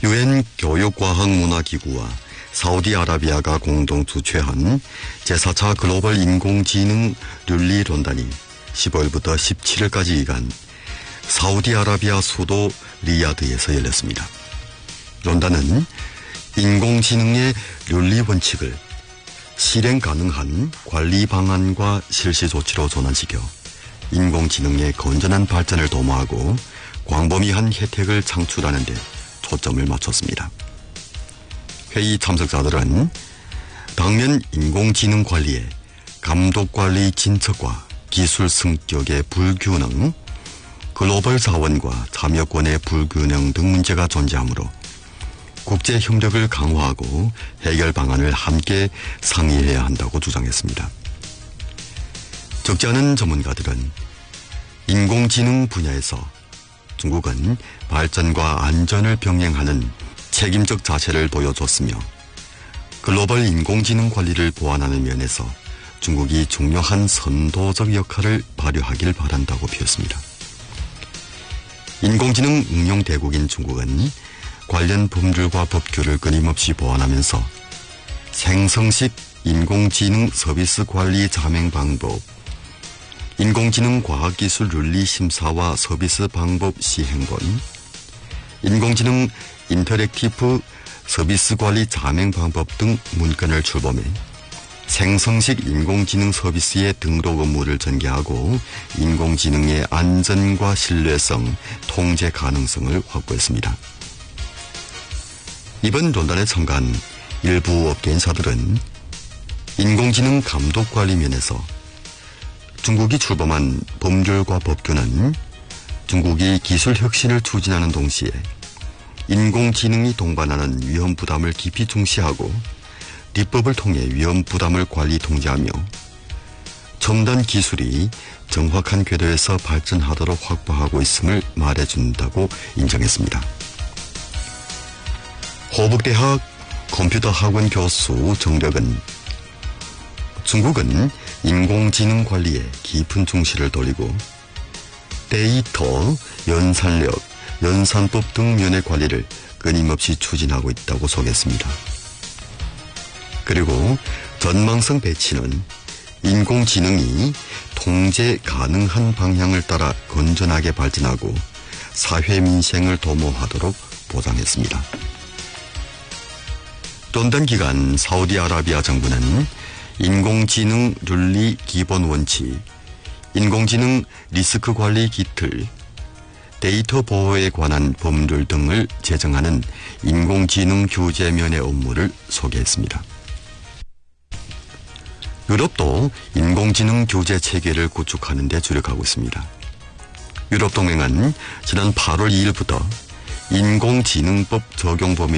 유엔 교육과학문화기구와 사우디아라비아가 공동 주최한 제4차 글로벌 인공지능 윤리론단이 15일부터 17일까지 기간 사우디아라비아 수도 리야드에서 열렸습니다. 론단은 인공지능의 윤리 원칙을 실행 가능한 관리 방안과 실시 조치로 전환시켜 인공지능의 건전한 발전을 도모하고 광범위한 혜택을 창출하는 데 초점을 맞췄습니다. 회의 참석자들은 당면 인공지능 관리의 감독관리 진척과 기술 승격의 불균형, 글로벌 자원과 참여권의 불균형 등 문제가 존재하므로 국제 협력을 강화하고 해결 방안을 함께 상의해야 한다고 주장했습니다. 적지 않은 전문가들은 인공지능 분야에서 중국은 발전과 안전을 병행하는 책임적 자세를 보여줬으며 글로벌 인공지능 관리를 보완하는 면에서 중국이 중요한 선도적 역할을 발휘하길 바란다고 비웠습니다. 인공지능 응용 대국인 중국은 관련 법률과 법규를 끊임없이 보완하면서 생성식 인공지능 서비스 관리 자맹 방법, 인공지능 과학기술 윤리 심사와 서비스 방법 시행본, 인공지능 인터랙티브 서비스 관리 자맹 방법 등 문건을 출범해 생성식 인공지능 서비스의 등록 업무를 전개하고 인공지능의 안전과 신뢰성, 통제 가능성을 확보했습니다. 이번 논단에 참가한 일부 업계 인사들은 인공지능 감독 관리 면에서 중국이 출범한 법률과 법규는 중국이 기술 혁신을 추진하는 동시에 인공지능이 동반하는 위험 부담을 깊이 중시하고立법을 통해 위험 부담을 관리 통제하며 첨단 기술이 정확한 궤도에서 발전하도록 확보하고 있음을 말해준다고 인정했습니다. 호북대학 컴퓨터학원 교수 정력은 중국은 인공지능 관리에 깊은 중시를 돌리고 데이터, 연산력, 연산법 등 면의 관리를 끊임없이 추진하고 있다고 소개했습니다. 그리고 전망성 배치는 인공지능이 통제 가능한 방향을 따라 건전하게 발전하고 사회 민생을 도모하도록 보장했습니다. 논단 기간 사우디아라비아 정부는 인공지능 윤리 기본 원칙, 인공지능 리스크 관리 기틀, 데이터 보호에 관한 법률 등을 제정하는 인공지능 규제면의 업무를 소개했습니다. 유럽도 인공지능 규제 체계를 구축하는 데 주력하고 있습니다. 유럽동맹은 지난 8월 2일부터 인공지능법 적용 범위